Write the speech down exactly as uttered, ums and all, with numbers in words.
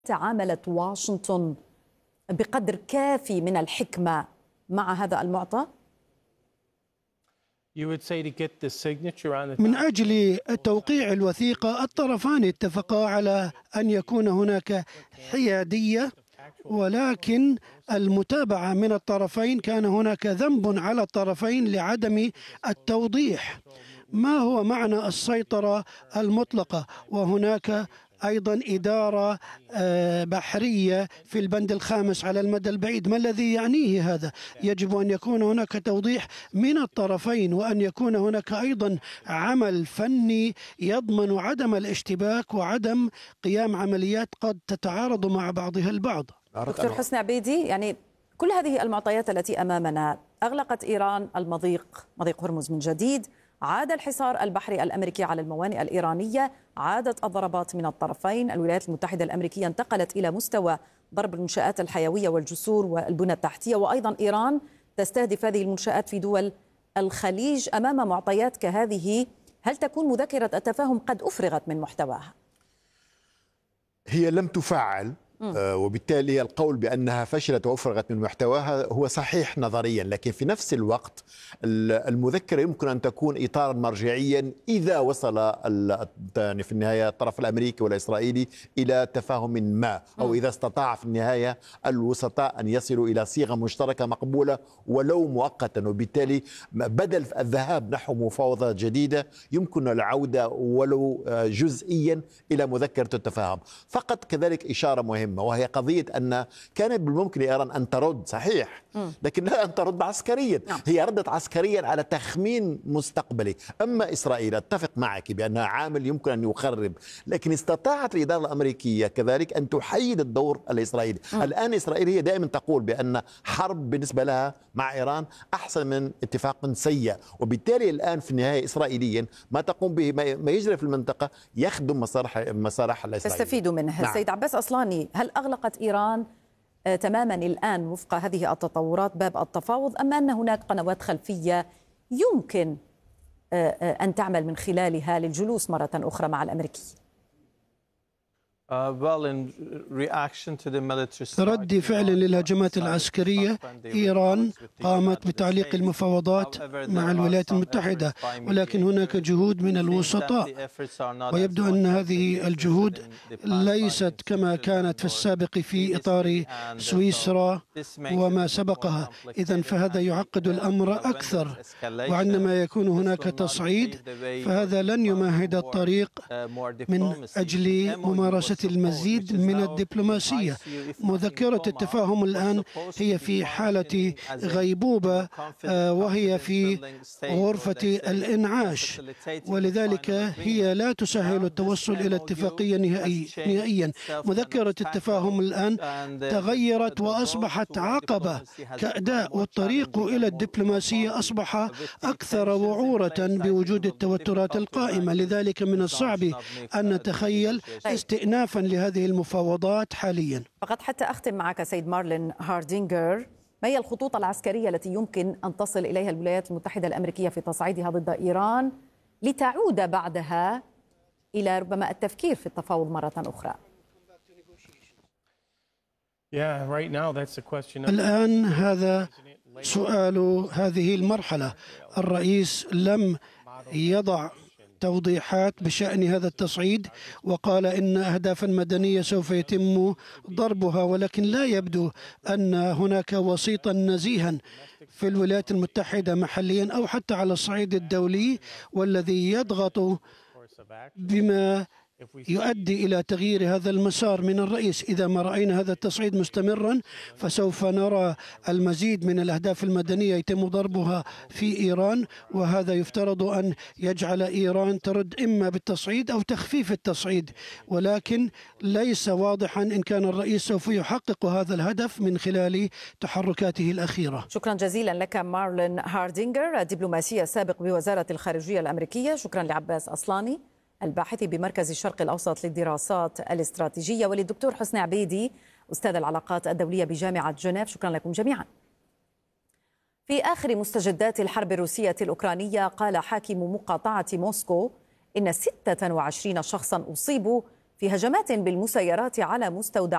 تعاملت واشنطن بقدر كافي من الحكمة مع هذا المعطى؟ من أجل توقيع الوثيقة الطرفان اتفقا على أن يكون هناك حيادية، ولكن المتابعة من الطرفين كان هناك ذنب على الطرفين لعدم التوضيح ما هو معنى السيطرة المطلقة، وهناك أيضا إدارة بحرية في البند الخامس على المدى البعيد. ما الذي يعنيه هذا؟ يجب أن يكون هناك توضيح من الطرفين، وأن يكون هناك أيضا عمل فني يضمن عدم الاشتباك وعدم قيام عمليات قد تتعارض مع بعضها البعض. دكتور حسني عبيدي، يعني كل هذه المعطيات التي أمامنا، أغلقت إيران المضيق مضيق هرمز من جديد، عاد الحصار البحري الأمريكي على الموانئ الإيرانية، عادت الضربات من الطرفين، الولايات المتحدة الأمريكية انتقلت إلى مستوى ضرب المنشآت الحيوية والجسور والبنى التحتية، وأيضا إيران تستهدف هذه المنشآت في دول الخليج. أمام معطيات كهذه، هل تكون مذكرة التفاهم قد أفرغت من محتواها؟ هي لم تفعل، وبالتالي القول بأنها فشلت وأفرغت من محتواها هو صحيح نظريا، لكن في نفس الوقت المذكرة يمكن أن تكون إطارا مرجعيا إذا وصل في النهاية الطرف الأمريكي والإسرائيلي إلى تفاهم ما، أو إذا استطاع في النهاية الوسطاء أن يصلوا إلى صيغة مشتركة مقبولة ولو مؤقتا، وبالتالي بدل الذهاب نحو مفاوضات جديدة يمكن العودة ولو جزئيا إلى مذكرة التفاهم. فقط كذلك إشارة مهمة، وهي قضية أن كان بالممكن لإيران أن ترد صحيح، لكن لا أن ترد عسكريا. هي ردت عسكريا على تخمين مستقبلي. أما إسرائيل أتفق معك بأنها عامل يمكن أن يخرب، لكن استطاعت الإدارة الأمريكية كذلك أن تحيد الدور الإسرائيلي. م. الآن إسرائيل هي دائما تقول بأن حرب بالنسبة لها مع إيران أحسن من اتفاق سيء، وبالتالي الآن في النهاية إسرائيليا ما تقوم به ما يجري في المنطقة يخدم مصالح مصالح الإسرائيلية. تستفيدوا منه. نعم. سيد عباس أصلاني، هل أغلقت إيران آه تماما الآن وفق هذه التطورات باب التفاوض، أم أن هناك قنوات خلفية يمكن آه آه أن تعمل من خلالها للجلوس مرة أخرى مع الأمريكيين؟ رد فعل للهجمات العسكرية، إيران قامت بتعليق المفاوضات مع الولايات المتحدة، ولكن هناك جهود من الوسطاء، ويبدو أن هذه الجهود ليست كما كانت في السابق في إطار سويسرا وما سبقها. إذن فهذا يعقد الأمر أكثر، وعندما يكون هناك تصعيد فهذا لن يمهد الطريق من أجل ممارسة المزيد من الدبلوماسية. مذكرة التفاهم الآن هي في حالة غيبوبة، وهي في غرفة الإنعاش، ولذلك هي لا تسهل التوصل إلى اتفاقية نهائيا. مذكرة التفاهم الآن تغيرت وأصبحت عقبة كأداء، والطريق إلى الدبلوماسية أصبح أكثر وعورة بوجود التوترات القائمة. لذلك من الصعب أن نتخيل استئناف لهذه المفاوضات حاليا. فقط حتى أختم معك سيد مارلين هاردينغر، ما هي الخطوط العسكرية التي يمكن أن تصل إليها الولايات المتحدة الأمريكية في تصعيدها ضد إيران لتعود بعدها إلى ربما التفكير في التفاوض مرة أخرى؟ الآن هذا سؤال هذه المرحلة. الرئيس لم يضع توضيحات بشأن هذا التصعيد، وقال إن أهدافا مدنية سوف يتم ضربها، ولكن لا يبدو أن هناك وسيطا نزيها في الولايات المتحدة محليا أو حتى على الصعيد الدولي والذي يضغط بما يؤدي إلى تغيير هذا المسار من الرئيس. إذا ما رأينا هذا التصعيد مستمرا فسوف نرى المزيد من الأهداف المدنية يتم ضربها في إيران، وهذا يفترض أن يجعل إيران ترد إما بالتصعيد أو تخفيف التصعيد، ولكن ليس واضحا إن كان الرئيس سوف يحقق هذا الهدف من خلال تحركاته الأخيرة. شكرا جزيلا لك مارلين هاردينغر، الدبلوماسي السابق بوزارة الخارجية الأمريكية. شكرا لعباس أصلاني، الباحث بمركز الشرق الأوسط للدراسات الاستراتيجية، وللدكتور حسني عبيدي أستاذ العلاقات الدولية بجامعة جنيف. شكرا لكم جميعا. في آخر مستجدات الحرب الروسية الأوكرانية، قال حاكم مقاطعة موسكو إن ستة وعشرين شخصا أصيبوا في هجمات بالمسيرات على مستودع